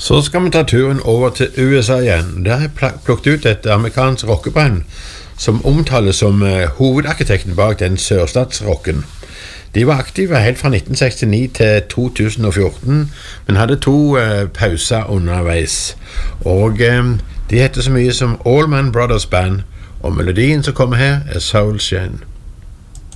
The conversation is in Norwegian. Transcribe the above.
Så skal vi ta turen over til USA igjen. Der har jeg plukket ut et amerikansk rockeband som omtales som hovedarkitekten bak den sørstatsrocken. De var aktive helt fra 1969 til 2014, men hadde to pauser underveis. Og de heter så mye som Allman Brothers Band, og melodien som kommer her er Soul Shine.